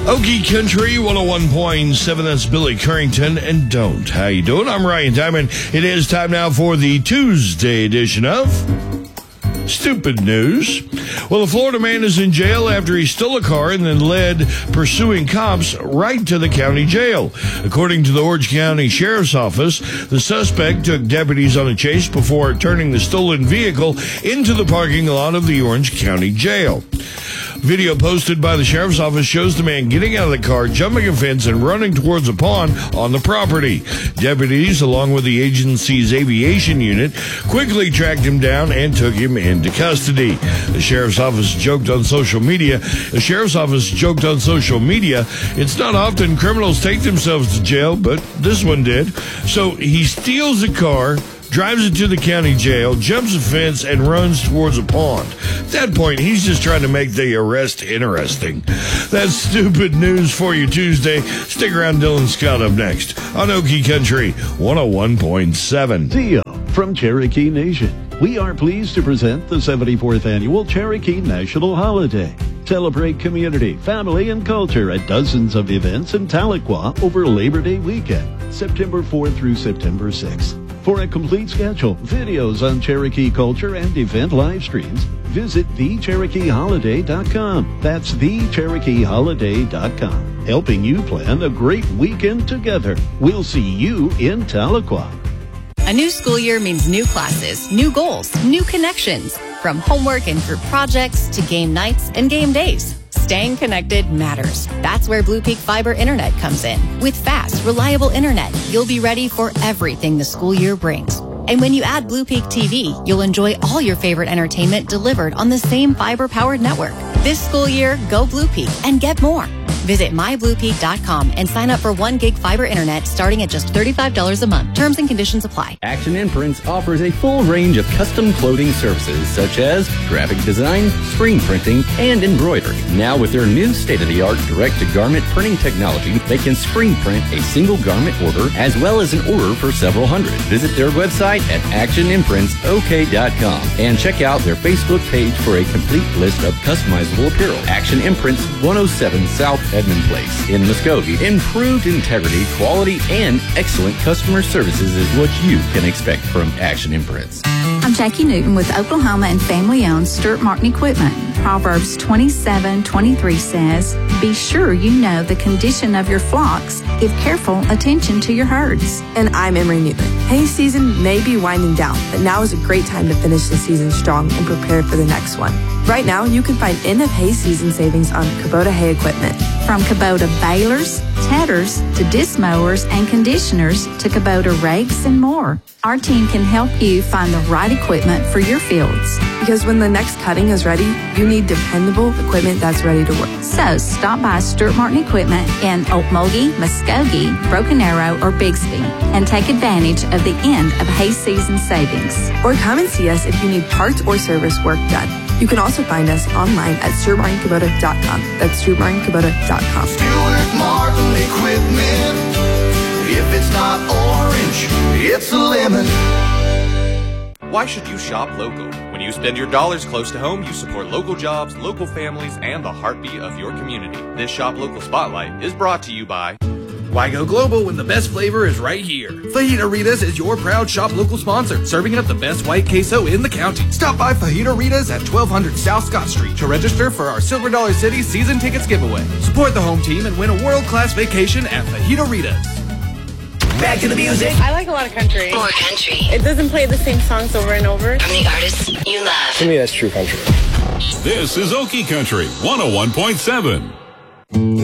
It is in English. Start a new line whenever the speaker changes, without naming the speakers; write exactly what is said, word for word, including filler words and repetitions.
Okie Country one oh one point seven, that's Billy Currington and Don't. How you doing? I'm Ryan Diamond. It is time now for the Tuesday edition of Stupid News. Well, a Florida man is in jail after he stole a car and then led pursuing cops right to the county jail. According to the Orange County Sheriff's Office, the suspect took deputies on a chase before turning the stolen vehicle into the parking lot of the Orange County Jail. Video posted by the Sheriff's Office shows the man getting out of the car, jumping a fence, and running towards a pond on the property. Deputies, along with the agency's aviation unit, quickly tracked him down and took him into custody. The Sheriff's Office joked on social media. The Sheriff's Office joked on social media, it's not often criminals take themselves to jail, but this one did. So he steals a car, drives it to the county jail, jumps a fence, and runs towards a pond. At that point, he's just trying to make the arrest interesting. That's Stupid News for you Tuesday. Stick around, Dylan Scott up next on Okie Country one oh one point seven.
Theo from Cherokee Nation. We are pleased to present the seventy-fourth Annual Cherokee National Holiday. Celebrate community, family, and culture at dozens of events in Tahlequah over Labor Day weekend, September fourth through September sixth. For a complete schedule, videos on Cherokee culture, and event live streams, visit the cherokee holiday dot com. That's the cherokee holiday dot com. Helping you plan a great weekend together. We'll see you in Tahlequah.
A new school year means new classes, new goals, new connections. From homework and group projects to game nights and game days. Staying connected matters. That's where Blue Peak Fiber Internet comes in. With fast, reliable internet, you'll be ready for everything the school year brings. And when you add Blue Peak T V, you'll enjoy all your favorite entertainment delivered on the same fiber-powered network. This school year, go Blue Peak and get more. Visit my blue peak dot com and sign up for one gig fiber internet starting at just thirty-five dollars a month. Terms and conditions apply.
Action Imprints offers a full range of custom clothing services such as graphic design, screen printing, and embroidery. Now with their new state-of-the-art direct-to-garment printing technology, they can screen print a single garment order as well as an order for several hundred. Visit their website at action imprints o k dot com and check out their Facebook page for a complete list of customizable apparel. Action Imprints, one oh seven South Edmond Place in Muskogee. Improved integrity, quality, and excellent customer services is what you can expect from Action Imprints.
I'm Jackie Newton with Oklahoma and family-owned Stewart Martin Equipment. Proverbs twenty-seven twenty-three says, "Be sure you know the condition of your flocks. Give careful attention to your herds."
And I'm Emery Newton. Hay season may be winding down, but now is a great time to finish the season strong and prepare for the next one. Right now, you can find end of hay season savings on Kubota hay equipment.
From Kubota balers, tedders, to disc mowers and conditioners, to Kubota rakes and more. Our team can help you find the right equipment for your fields.
Because when the next cutting is ready, you need dependable equipment that's ready to work.
So stop by Stewart Martin Equipment in Okmulgee, Muskogee, Broken Arrow, or Bixby and take advantage of the end of hay season savings.
Or come and see us if you need parts or service work done. You can also find us online at stewart martin kubota dot com. That's stewart martin kubota dot com.
Stewart Martin Equipment. If it's not orange, it's a lemon.
Why should you shop local? When you spend your dollars close to home, you support local jobs, local families, and the heartbeat of your community. This Shop Local Spotlight is brought to you by...
Why go global when the best flavor is right here? Fajita Ritas is your proud Shop Local sponsor, serving up the best white queso in the county. Stop by Fajita Ritas at twelve hundred South Scott Street to register for our Silver Dollar City season tickets giveaway. Support the home team and win a world-class vacation at Fajita Ritas.
Back to the music.
I like a lot of country.
More country.
It doesn't play the same songs over and over.
From the artists you love.
To me, that's true country.
This is Okie Country one oh one point seven.